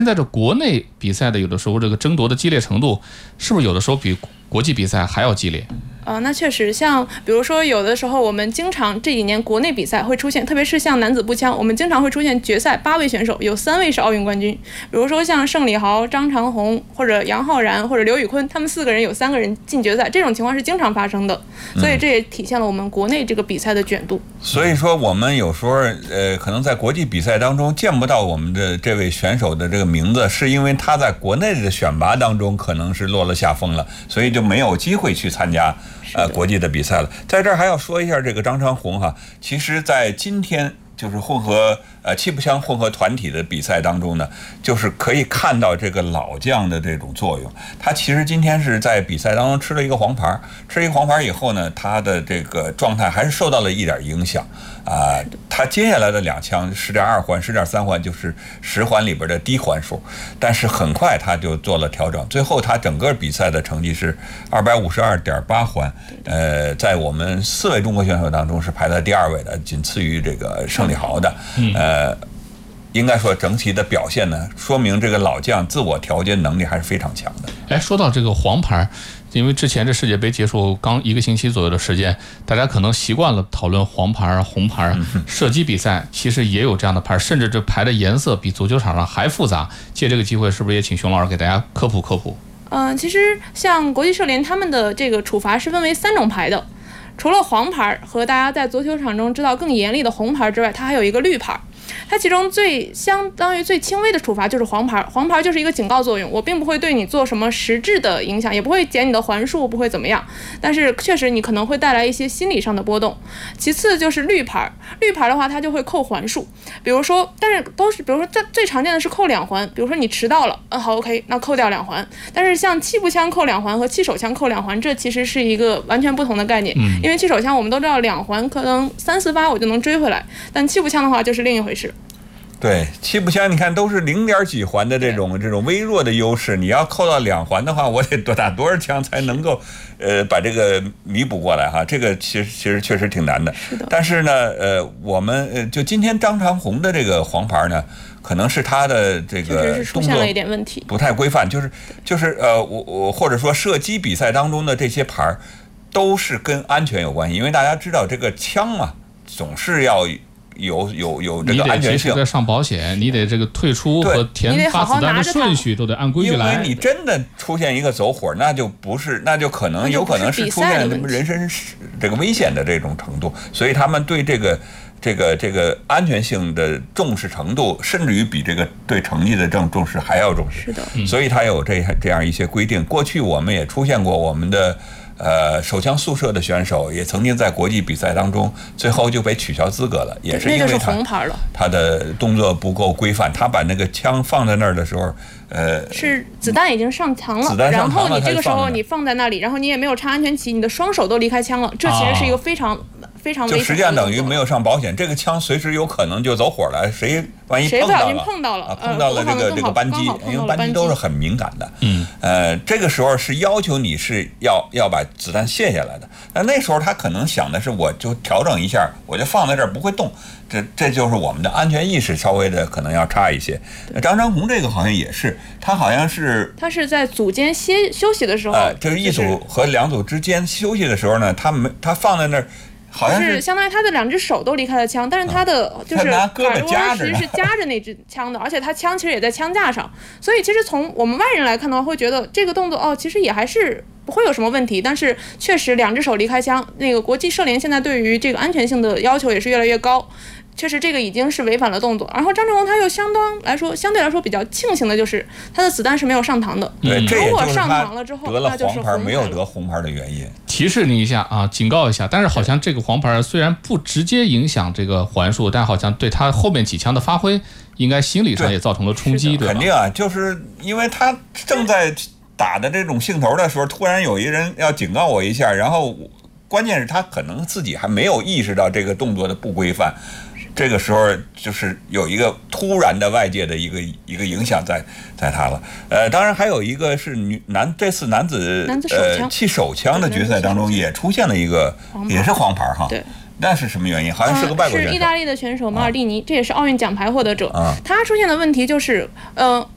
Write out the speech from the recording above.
现在这国内比赛的有的时候这个争夺的激烈程度，是不是有的时候比国际比赛还要激烈？ 那确实，像比如说有的时候我们经常这几年国内比赛会出现，特别是像男子步枪，我们经常会出现决赛8位选手，有3位是奥运冠军。比如说像盛礼豪、张长虹或者杨浩然或者刘宇坤，他们4个人有3个人进决赛，这种情况是经常发生的。所以这也体现了我们国内这个比赛的卷度。 所以说我们有时候可能在国际比赛当中见不到我们的这位选手的这个名字，是因为他在国内的选拔当中可能是落了下风了，所以就没有机会去参加国际的比赛了。在这儿还要说一下这个张长虹哈，其实在今天就是气步枪混合团体的比赛当中呢，就是可以看到这个老将的这种作用。他其实今天是在比赛当中吃了一个黄牌以后呢，他的这个状态还是受到了一点影响他接下来的2枪10.2环、10.3环就是10环里边的低环数，但是很快他就做了调整，最后他整个比赛的成绩是252.8环，在我们4位中国选手当中是排在第2位的，仅次于这个盛礼豪的。应该说整体的表现呢，说明这个老将自我调节能力还是非常强的。 说到这个黄牌，因为之前这世界杯结束刚1个星期左右的时间，大家可能习惯了讨论黄牌、红牌。射击比赛其实也有这样的牌，甚至这牌的颜色比足球场上还复杂。借这个机会，是不是也请熊老师给大家科普科普？ 其实像国际射联他们的这个处罚是分为3种牌的，除了黄牌和大家在足球场中知道更严厉的红牌之外，它还有一个绿牌。它其中相当于最轻微的处罚就是黄牌，黄牌就是一个警告作用，我并不会对你做什么实质的影响，也不会减你的环数，不会怎么样，但是确实你可能会带来一些心理上的波动。其次就是绿牌，绿牌的话它就会扣环数，比如说最常见的是扣2环，比如说你迟到了，好 OK， 那扣掉2环。但是像气步枪扣2环和气手枪扣2环，这其实是一个完全不同的概念。因为气手枪我们都知道2环可能3、4发我就能追回来，但气步枪的话就是另一回事。 对，气步枪你看都是0.几环的这种微弱的优势，你要扣到2环的话，我得打多少枪才能够把这个弥补过来哈？这个其实确实挺难的。 是的。 但是呢，我们就今天张长虹的这个黄牌呢，可能是他的这个出现了一点问题， 不太规范，就是我或者说射击比赛当中的这些牌都是跟安全有关系，因为大家知道这个枪嘛，总是要有这个安全性， 你得及时的上保险，你得这个退出和发子弹的顺序都得按规矩来。 因为你真的出现一个走火，那就有可能是出现人身这个危险的这种程度，所以他们对这个安全性的重视程度，甚至于比这个对成绩的重视还要重视。 是的， 所以他有这样一些规定。过去我们也出现过我们的手枪速射的选手也曾经在国际比赛当中最后就被取消资格了，也是因为他的动作不够规范，他把那个枪放在那儿的时候是子弹已经上膛了，然后你这个时候你放在那里，然后你也没有插安全旗，你的双手都离开枪了，这其实是一个非常危险的， 就实际上等于没有上保险，这个枪随时有可能就走火了，谁万一碰到了这个扳机，因为扳机都是很敏感的。这个时候是要求你是要把子弹卸下来的。那时候他可能想的是，我就调整一下，我就放在这儿不会动。这就是我们的安全意识稍微的可能要差一些。张长虹这个好像也是，他是在组间休息的时候， 就是一组和2组之间休息的时候呢，他放在那儿。好像是相当于他的2只手都离开了枪，但是他的就是拿胳膊夹着， 是夹着那支枪的，而且他枪其实也在枪架上，所以其实从我们外人来看的话，会觉得这个动作其实也还是不会有什么问题，但是确实2只手离开枪，那个国际射联现在对于这个安全性的要求也是越来越高。确实这个已经是违反了动作，然后张长虹他又相对来说比较庆幸的就是他的子弹是没有上膛的。 对，这也就是上膛了之后得了黄牌没有得红牌的原因。 提示你一下啊，警告一下。但是好像这个黄牌虽然不直接影响这个环数，但好像对他后面几枪的发挥，应该心理上也造成了冲击，对吧？ 肯定啊，就是因为他正在打的这种兴头的时候，突然有一个人要警告我一下，然后关键是他可能自己还没有意识到这个动作的不规范。这个时候就是有一个突然的外界的一个影响在他了。当然还有一个是这次男子气手枪的决赛当中也出现了一个也是黄牌哈。 对。 那是什么原因？好像是个外国选手， 是意大利的选手马尔蒂尼，这也是奥运奖牌获得者。他出现的问题就是，